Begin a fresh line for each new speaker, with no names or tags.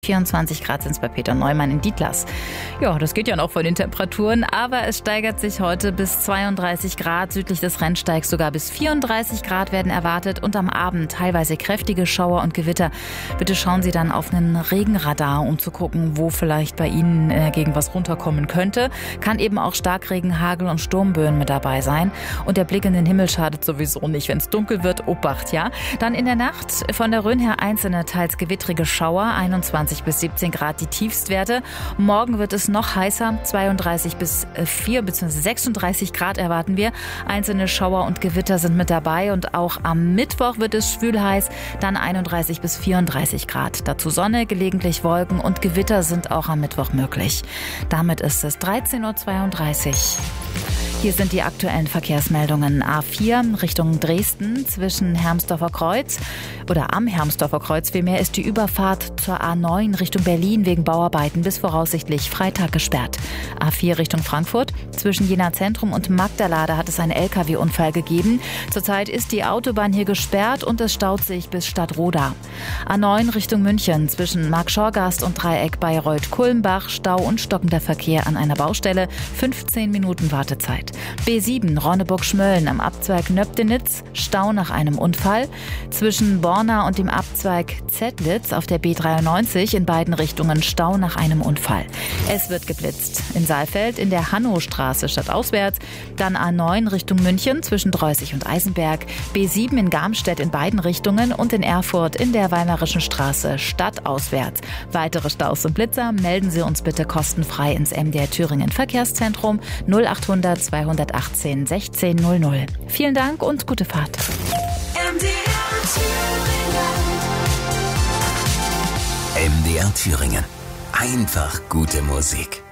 24 Grad sind es bei Peter Neumann in Dietlas. Ja, das geht ja noch von den Temperaturen, aber es steigert sich heute bis 32 Grad. Südlich des Rennsteigs sogar bis 34 Grad werden erwartet und am Abend teilweise kräftige Schauer und Gewitter. Bitte schauen Sie dann auf einen Regenradar, um zu gucken, wo vielleicht bei Ihnen gegen was runterkommen könnte. Kann eben auch Starkregen, Hagel und Sturmböen mit dabei sein. Und der Blick in den Himmel schadet sowieso nicht, wenn es dunkel wird. Obacht, ja. Dann in der Nacht von der Rhön her einzelne, teils gewittrige Schauer, 21 bis 17 Grad die Tiefstwerte. Morgen wird es noch heißer, 32 bis 4 bzw. 36 Grad erwarten wir. Einzelne Schauer und Gewitter sind mit dabei und auch am Mittwoch wird es schwül-heiß, dann 31 bis 34 Grad. Dazu Sonne, gelegentlich Wolken und Gewitter sind auch am Mittwoch möglich. Damit ist es 13.32 Uhr. Hier sind die aktuellen Verkehrsmeldungen. A4 Richtung Dresden zwischen Hermsdorfer Kreuz oder am Hermsdorfer Kreuz vielmehr ist die Überfahrt zur A9 Richtung Berlin wegen Bauarbeiten bis voraussichtlich Freitag gesperrt. A4 Richtung Frankfurt zwischen Jena Zentrum und Magdala hat es einen LKW-Unfall gegeben. Zurzeit ist die Autobahn hier gesperrt und es staut sich bis Stadtroda. A9 Richtung München zwischen Markschorgast und Dreieck Bayreuth-Kulmbach Stau und stockender Verkehr an einer Baustelle. 15 Minuten Wartezeit. B7 Ronneburg-Schmölln am Abzweig Nöbdenitz, Stau nach einem Unfall. Zwischen Borna und dem Abzweig Zettlitz auf der B93 in beiden Richtungen Stau nach einem Unfall. Es wird geblitzt. In Saalfeld in der Hannostraße stadtauswärts, dann A9 Richtung München zwischen Dreußig und Eisenberg, B7 in Garmstedt in beiden Richtungen und in Erfurt in der Weimarischen Straße stadtauswärts. Weitere Staus und Blitzer melden Sie uns bitte kostenfrei ins MDR Thüringen Verkehrszentrum 0800 218 1600. Vielen Dank und gute Fahrt.
MDR Thüringen. Einfach gute Musik.